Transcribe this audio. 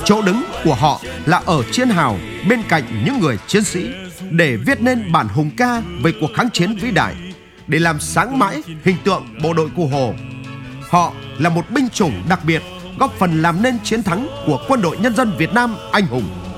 Chỗ đứng của họ là ở chiến hào bên cạnh những người chiến sĩ để viết nên bản hùng ca về cuộc kháng chiến vĩ đại, để làm sáng mãi hình tượng bộ đội Cụ Hồ. Họ là một binh chủng đặc biệt, góp phần làm nên chiến thắng của Quân đội Nhân dân Việt Nam anh hùng.